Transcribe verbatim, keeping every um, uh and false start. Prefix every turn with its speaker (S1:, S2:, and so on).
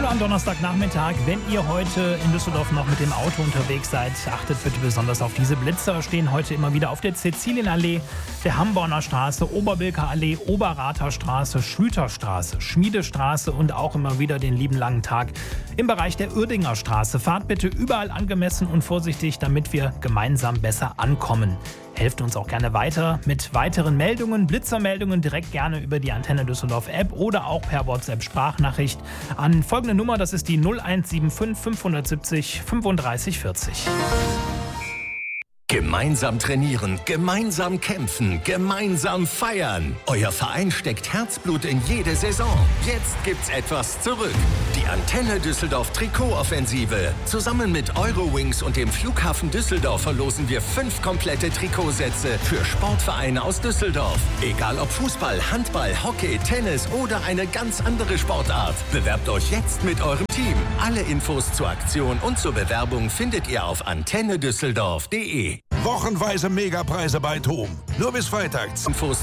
S1: Oder am Donnerstagnachmittag, wenn ihr heute in Düsseldorf noch mit dem Auto unterwegs seid, achtet bitte besonders auf diese Blitzer. Stehen heute immer wieder auf der Cäcilienallee, der Hamborner Straße, Oberbilker Allee, Oberrather Straße, Schlüterstraße, Schmiedestraße und auch immer wieder den lieben langen Tag im Bereich der Uerdinger Straße. Fahrt bitte überall angemessen und vorsichtig, damit wir gemeinsam besser ankommen. Helft uns auch gerne weiter mit weiteren Meldungen, Blitzermeldungen direkt gerne über die Antenne Düsseldorf App oder auch per WhatsApp-Sprachnachricht an folgende Nummer, das ist die null eins sieben fünf fünf sieben null fünfunddreißig vierzig.
S2: Gemeinsam trainieren, gemeinsam kämpfen, gemeinsam feiern. Euer Verein steckt Herzblut in jede Saison. Jetzt gibt's etwas zurück. Die Antenne Düsseldorf Trikotoffensive. Zusammen mit Eurowings und dem Flughafen Düsseldorf verlosen wir fünf komplette Trikotsätze für Sportvereine aus Düsseldorf. Egal ob Fußball, Handball, Hockey, Tennis oder eine ganz andere Sportart. Bewerbt euch jetzt mit eurem Team. Alle Infos zur Aktion und zur Bewerbung findet ihr auf antenne düsseldorf punkt de.
S3: Wochenweise Megapreise bei Tom. Nur bis Freitag.
S2: Infos